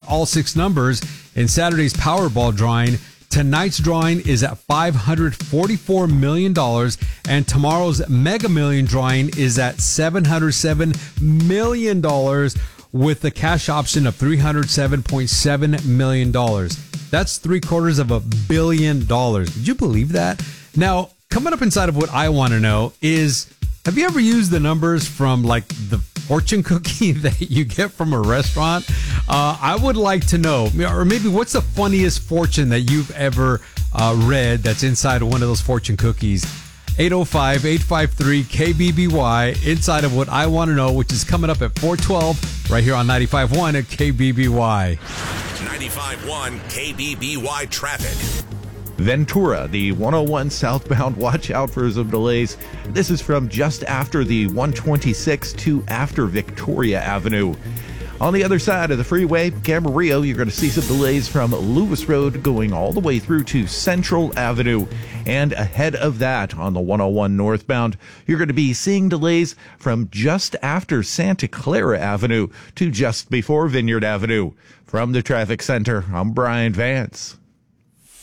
all 6 numbers in Saturday's Powerball drawing. Tonight's drawing is at $544 million, and tomorrow's Mega Million drawing is at $707 million with the cash option of $307.7 million. That's $750 million. Did you believe that? Now, coming up inside of what I want to know is, have you ever used the numbers from like the fortune cookie that you get from a restaurant? I would like to know, or maybe what's the funniest fortune that you've ever read that's inside of one of those fortune cookies? 805-853-KBBY, inside of what I want to know, which is coming up at 4:12 right here on 95.1 at KBBY. 95.1 KBBY traffic. Ventura, the 101 southbound, watch out for some delays. This is from just after the 126 to after Victoria Avenue. On the other side of the freeway, Camarillo, you're going to see some delays from Lewis Road going all the way through to Central Avenue. And ahead of that, on the 101 northbound, you're going to be seeing delays from just after Santa Clara Avenue to just before Vineyard Avenue. From the traffic center, I'm Brian Vance.